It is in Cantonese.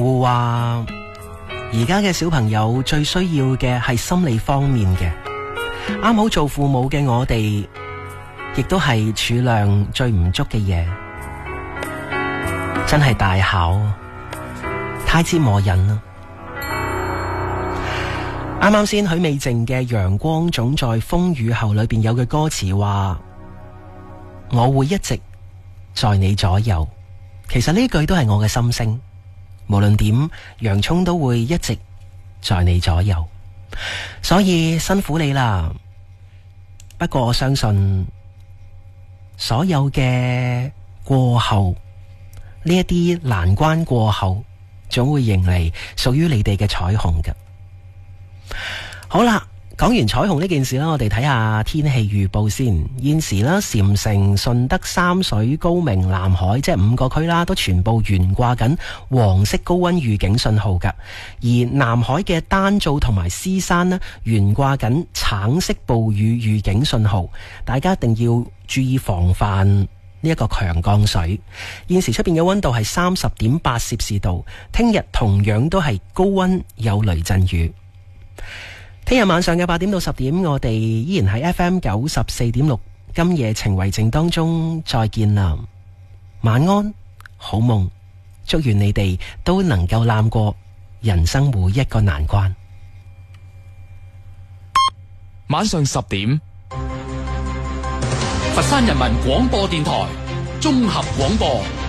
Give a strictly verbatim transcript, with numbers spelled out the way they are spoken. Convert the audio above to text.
會話而家嘅小朋友最需要嘅係心理方面嘅，啱好做父母嘅我哋亦都係儲量最唔足嘅嘢，真係大考，太折磨人啦。啱啱先許美靜嘅《陽光總在風雨後》裏邊有句歌詞話，我會一直在你左右。其實呢句都係我嘅心聲，無論點，洋蔥都會一直在你左右，所以辛苦你啦。不過我相信所有嘅過後，呢一啲難關過後，總會迎嚟屬於你哋嘅彩虹嘅。好啦，講完彩虹呢件事啦，我哋睇下天氣預報先。現時啦，禪城、順德、三水、高明、南海，即係五個區啦，都全部懸掛緊黃色高溫預警信號噶。而南海嘅丹灶同埋獅山呢，懸掛緊橙色暴雨預警信號，大家一定要注意防範呢一個強降水。現時出邊嘅溫度係三十點八攝氏度，聽日同樣都係高溫有雷陣雨。聽日晚上嘅八點到十點，我哋依然喺 F M 九十四點六今夜情為證當中再見啦。晚安，好夢，祝願你哋都能夠攬過人生每一個難關。 晚上十點，佛山人民廣播電台綜合廣播。